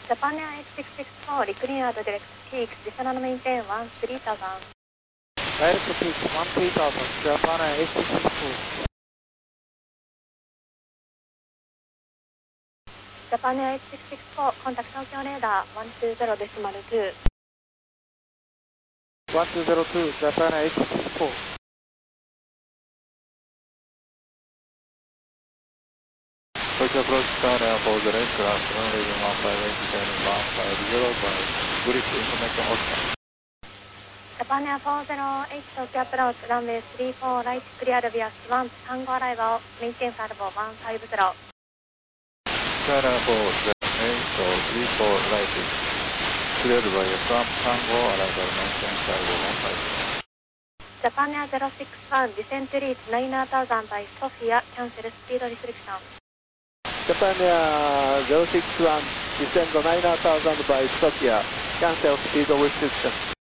Japan Air 8664, reclear the direct peak, descend and maintain 13,000. Direct peak 13,000, Japan Air 8664. Japan Air 8664, contact Tokyo radar 120.2. 1202, Japan Air 8664. Tokyo approach Sky Air 40, class runway 15, descending 150 by grip information Oscar. Japan Air 408, Tokyo approach, runway 34, right, clear via Swamp, Tango arrival, maintain flight level 150. Sky Air 408, 34 right, cleared by Swamp, Tango arrival, maintain flight level 150. Japan Air 061, descend to reach 9,000 by Sofia, cancel speed restriction. Japan Air 061, descend 9,000 by Sofia, cancel speed restriction.